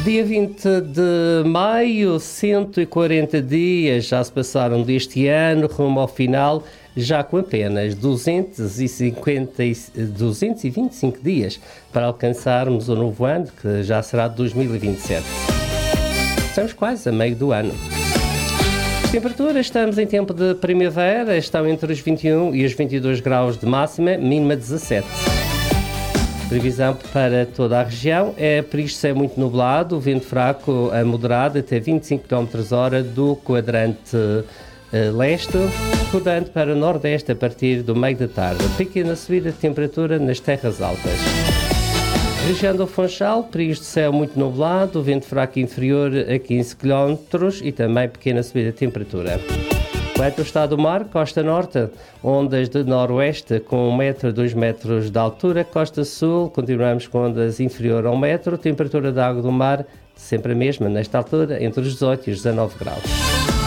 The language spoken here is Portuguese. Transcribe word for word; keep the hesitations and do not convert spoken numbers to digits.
Dia vinte de maio, cento e quarenta dias já se passaram deste ano, rumo ao final, já com apenas duzentos e cinquenta, duzentos e vinte e cinco dias para alcançarmos o novo ano, que já será de dois mil e vinte e sete. Estamos quase a meio do ano. As temperaturas, estamos em tempo de primavera, estão entre os vinte e um e os vinte e dois graus de máxima, mínima dezassete. Previsão para toda a região é por isto ser muito nublado, vento fraco a moderado até vinte e cinco quilómetros hora do quadrante uh, leste, rodando para o nordeste a partir do meio da tarde. Pequena subida de temperatura nas terras altas. Região do Funchal, períodos de céu muito nublado, vento fraco inferior a quinze quilómetros e também pequena subida de temperatura. Quanto ao estado do mar, costa norte, ondas de noroeste com um metro a dois metros de altura, costa sul, continuamos com ondas inferior a um metro, temperatura da água do mar sempre a mesma, nesta altura, entre os dezoito e os dezanove graus.